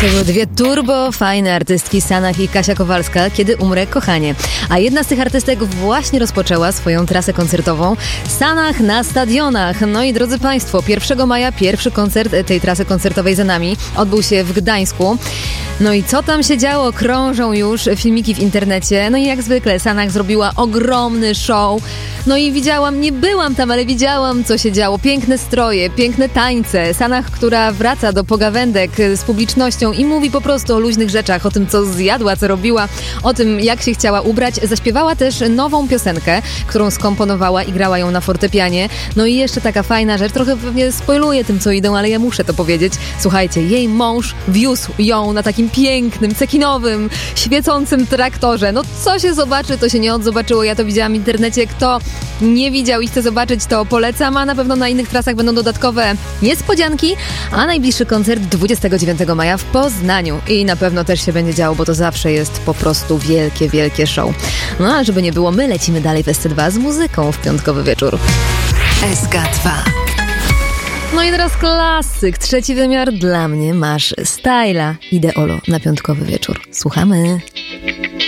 To były dwie turbo fajne artystki, Sanach i Kasia Kowalska, Kiedy umrę, kochanie. A jedna z tych artystek właśnie rozpoczęła swoją trasę koncertową. Sanach na stadionach. No i drodzy Państwo, 1 maja pierwszy koncert tej trasy koncertowej za nami. Odbył się w Gdańsku. No i co tam się działo? Krążą już filmiki w internecie. No i jak zwykle Sanach zrobiła ogromny show. No i nie byłam tam, ale widziałam, co się działo. Piękne stroje, piękne tańce. Sanach, która wraca do pogawędek z publicznością i mówi po prostu o luźnych rzeczach, o tym, co zjadła, co robiła, o tym, jak się chciała ubrać. Zaśpiewała też nową piosenkę, którą skomponowała i grała ją na fortepianie. No i jeszcze taka fajna rzecz, trochę pewnie spoiluję tym, co idą, ale ja muszę to powiedzieć. Słuchajcie, jej mąż wiózł ją na takim pięknym, cekinowym, świecącym traktorze. No co się zobaczy, to się nie odzobaczyło. Ja to widziałam w internecie. Kto nie widział i chce zobaczyć, to polecam, a na pewno na innych trasach będą dodatkowe niespodzianki, a najbliższy koncert 29 maja w Poznaniu. I na pewno też się będzie działo, bo to zawsze jest po prostu wielkie, wielkie show. No a żeby nie było, my lecimy dalej w SC2 z muzyką w piątkowy wieczór. SK2. No i teraz klasyk, trzeci wymiar dla mnie. Masz styla, Ideolo na piątkowy wieczór. Słuchamy.